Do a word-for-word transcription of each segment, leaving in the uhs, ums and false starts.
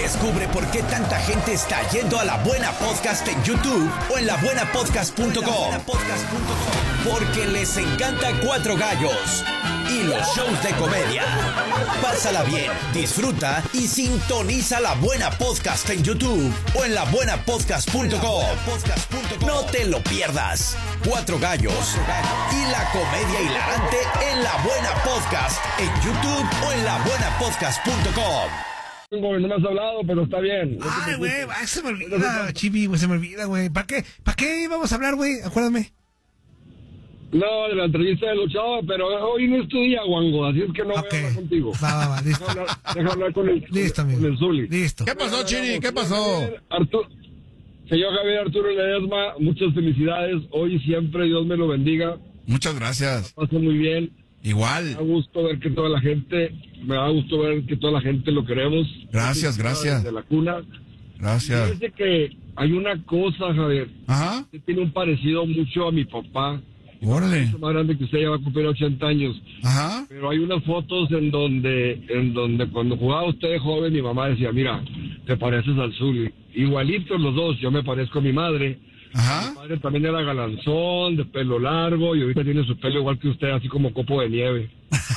Descubre por qué tanta gente está yendo a La Buena Podcast en YouTube o en la buena podcast punto com. Porque les encanta Cuatro Gallos y los shows de comedia. Pásala bien, disfruta y sintoniza La Buena Podcast en YouTube o en la buena podcast punto com. No te lo pierdas. Cuatro Gallos y la comedia hilarante en La Buena Podcast en YouTube o en la buena podcast punto com. No me has hablado, pero está bien. No Ay, güey, se me olvida, Chibi, güey, se me olvida, güey. ¿Para qué? ¿Para qué íbamos a hablar, güey? Acuérdame. No, de la entrevista de luchador, pero hoy no es tu día, Wango, así es que no okay. voy a hablar contigo. Va, va, va, listo. Deja hablar, deja hablar con el, listo, amigo. con el Zuli. Listo. ¿Qué pasó, Chiri? ¿Qué pasó? Arturo, señor Javier Arturo Ledesma, muchas felicidades. Hoy y siempre, Dios me lo bendiga. Muchas gracias. Pasa muy bien. Igual. Me da gusto ver que toda la gente, me da gusto ver que toda la gente lo queremos. Gracias, gracias. De la cuna. Gracias. Fíjese que hay una cosa, Javier. Ajá. Que tiene un parecido mucho a mi papá. Órale. Es más grande que usted, ya va a cumplir ochenta años. Ajá. Pero hay unas fotos en donde, en donde cuando jugaba usted de joven, mi mamá decía, mira, te pareces al Zuli. Igualitos los dos, yo me parezco a mi madre. Ajá. Mi padre también era galanzón, de pelo largo, y ahorita tiene su pelo igual que usted, así como copo de nieve.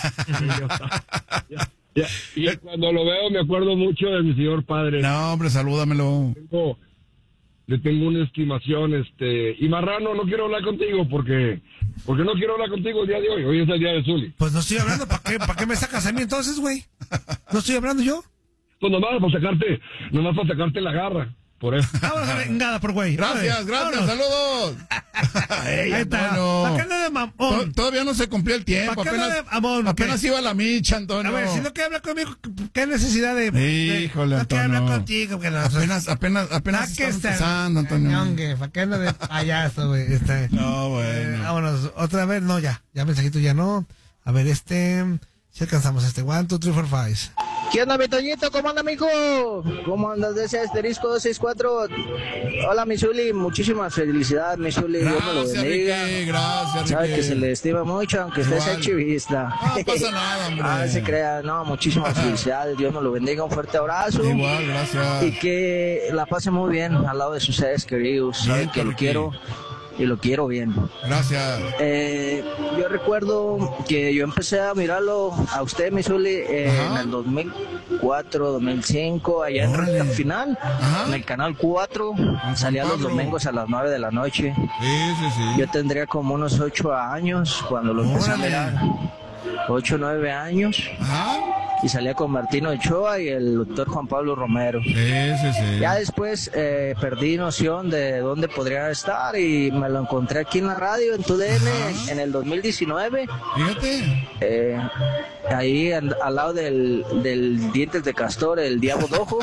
ya, ya, y cuando lo veo me acuerdo mucho de mi señor padre. No, hombre, salúdamelo. Tengo, le tengo una estimación, este... Y Marrano, no quiero hablar contigo porque... Porque no quiero hablar contigo el día de hoy. Hoy es el día de Zuli. Pues no estoy hablando. ¿Para qué, ¿Para qué me sacas a mí entonces, güey? ¿No estoy hablando yo? Pues nomás para sacarte... Nomás para sacarte la garra. Por eso. Vámonos a la vengada por güey. Gracias, gracias, saludos. Ahí está. Antonio. ¿Para qué anda de mamón? To- Todavía no se cumplió el tiempo. ¿Para qué anda Apenas, de mamón? apenas ¿Qué? iba la micha, Antonio. A ver, si no quiere hablar conmigo, ¿qué necesidad de...? Híjole, de, Antonio. No quiere hablar contigo. Que no, Apenas, apenas, apenas ¿Para qué estamos está? empezando, Antonio. Ñongue, ¿para qué anda de payaso, güey? Este, No, bueno. eh, vámonos, otra vez, no, ya. Ya mensajito ya no. A ver, este... Si alcanzamos este. One, two, three, four, five. ¿Qué onda, mi Toñito? ¿Cómo anda, mijo? ¿Cómo andas de ese asterisco dos seis cuatro? Hola, mi Zuli. Muchísimas felicidades, mi Zuli. Dios me lo Gracias, bendiga. Ricky. Gracias, Sabe Ricky. que se le estima mucho, aunque usted sea Igual. chivista. No pasa nada, hombre. Ah, se crea. No, muchísimas felicidades. Dios me lo bendiga. Un fuerte abrazo. Igual, gracias. Y que la pase muy bien al lado de sus seres queridos. Sabe Bien, que lo Ricky. quiero y lo quiero bien. Gracias. Eh, yo recuerdo que yo empecé a mirarlo a usted, mi Zuli, eh, Ajá. en el dos mil cuatro, dos mil cinco, allá en Órale. recta final, Ajá. en el canal cuatro, Juan salía los Pablo. domingos a las nueve de la noche. Sí, sí, sí. Yo tendría como unos ocho años cuando lo empecé a Órale. mirar, ocho, nueve años, Ajá. y salía con Martín Ochoa y el doctor Juan Pablo Romero. Sí, sí, sí. Ya después eh, perdí noción de dónde podría estar y me lo encontré aquí en la radio, en tu D N, Ajá. en el dos mil diecinueve, Fíjate. eh, ahí an- al lado del, del Dientes de Castor, el Diablo Dojo,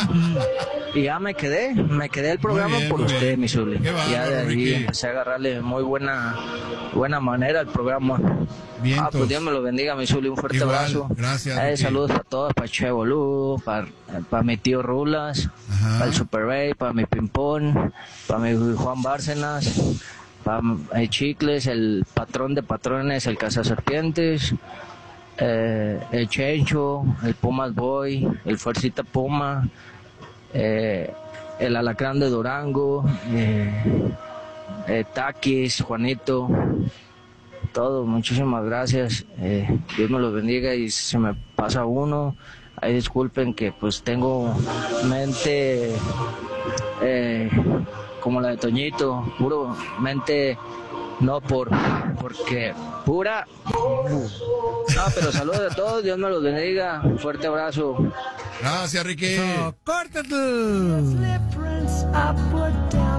y ya me quedé, me quedé el programa bien, por muy usted, bien. mi Zuli. Qué bárbaro, Ya de ahí Ricky. empecé a agarrarle muy buena, buena manera al programa. Vientos. Ah, pues Dios me lo bendiga, mi Zuli, un fuerte Igual, abrazo. gracias, Eh, Ricky. saludos para todos, para Che Boludo, para, para mi tío Rulas, Ajá. para el Super Bay, para mi Pimpón, para mi Juan Bárcenas, para el Chicles, el patrón de patrones, el Cazaserpientes, eh, el Chencho, el Pumas Boy, el Fuercita Puma, eh, el Alacrán de Durango, eh, eh, Taquis, Juanito, todo, muchísimas gracias. Eh, Dios me los bendiga y si se me pasa uno, ahí disculpen que pues tengo mente eh, como la de Toñito, puro mente, no por porque pura. No, pero saludos a todos, Dios me los bendiga, un fuerte abrazo. Gracias, Ricky. So, ¡córtate! Slip prints I put down.